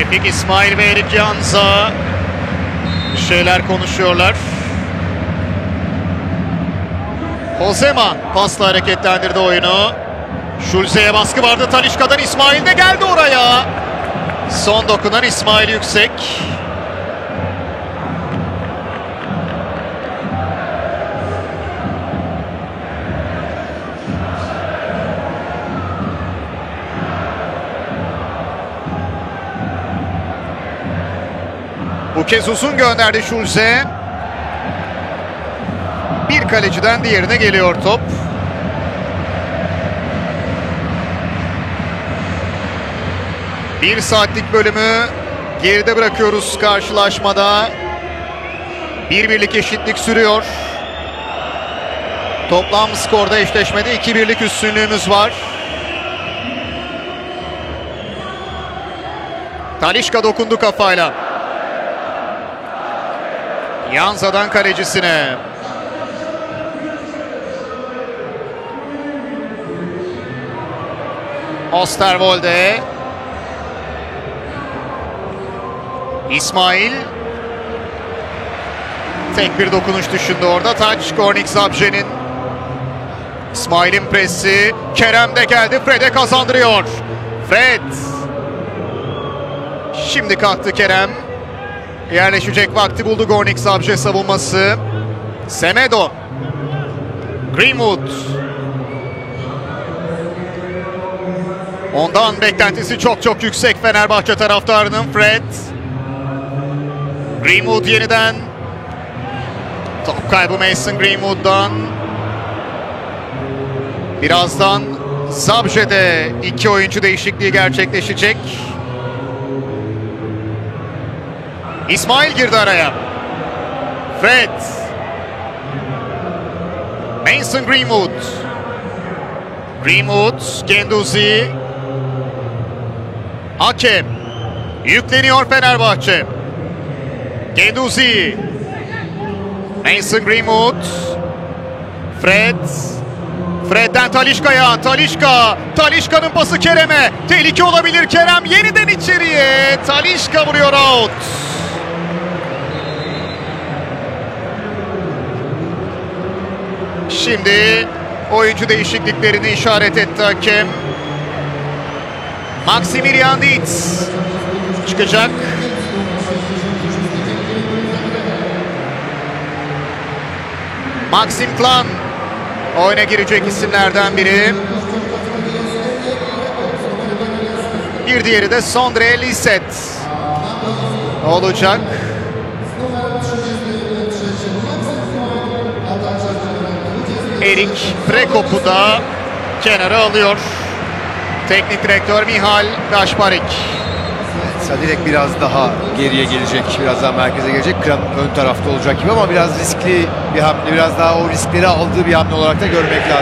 Şefik İsmail ve Erik Yanza bir şeyler konuşuyorlar. Hozema pasla hareketlendirdi oyunu. Schulze'ye baskı vardı. Talisca'dan İsmail de geldi oraya. Son dokunan İsmail Yüksek. Bu kez uzun gönderdi Schulze. Bir kaleciden diğerine geliyor top. Bir saatlik bölümü geride bırakıyoruz karşılaşmada. 1-1'lik eşitlik sürüyor. Toplam skorda eşleşmede 2-1'lik üstünlüğümüz var. Talisca dokundu kafayla. Yanza'dan kalecisine. Osterwolde. İsmail. Tek bir dokunuş düşündü orada. Taç Gornik Zabje'nin. İsmail'in presi. Kerem de geldi. Fred'e kazandırıyor. Fred. Şimdi kalktı Kerem. Yerleşecek vakti buldu Gornik Zabje savunması. Semedo. Greenwood. Ondan beklentisi çok yüksek Fenerbahçe taraftarının. Fred. Greenwood yeniden. Top kaybı Mason Greenwood'dan. Birazdan Zabje'de iki oyuncu değişikliği gerçekleşecek. İsmail girdi araya. Fred. Mason Greenwood. Greenwood, Genduzi. Hakem. Yükleniyor Fenerbahçe. Genduzi. Mason Greenwood. Fred. Fred'den Talisca'ya. Talisca'nın pası Kerem'e. Tehlike olabilir Kerem. Yeniden içeriye. Talisca vuruyor out. Şimdi oyuncu değişikliklerini işaret etti hakem. Maximilian Dietz çıkacak. Maxim Klan oyuna girecek isimlerden biri. Bir diğeri de Sondre Lisset olacak. Erik Prekop'u da kenara alıyor teknik direktör Mihal Gašparik. Sadilek biraz daha geriye gelecek, biraz daha merkeze gelecek. Kran ön tarafta olacak gibi ama biraz riskli bir hamle, biraz daha o riskleri aldığı bir hamle olarak da görmek lazım.